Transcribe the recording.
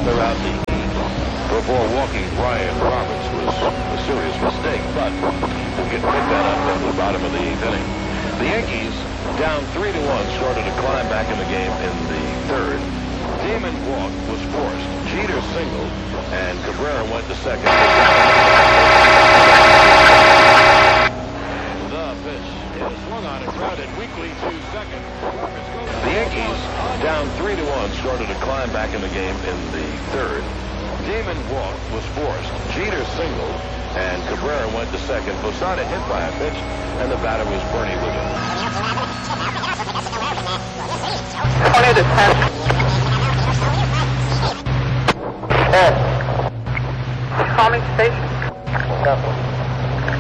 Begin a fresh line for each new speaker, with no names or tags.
clear out the heat before walking Brian Roberts was a serious mistake, but we'll get pick that up at the bottom of the 8th inning. The Yankees, down 3-1, started to climb back in the game in the 3rd. Damon walk was forced. Jeter singled, and Cabrera went to second. The pitch is swung on and grounded weakly to second. The Yankees, down 3-1, started to climb back in the game in the 3rd. Damon walk was forced. Jeter singled, and Cabrera went to second. Posada hit by a pitch, and the batter was Bernie Williams.
Calming station.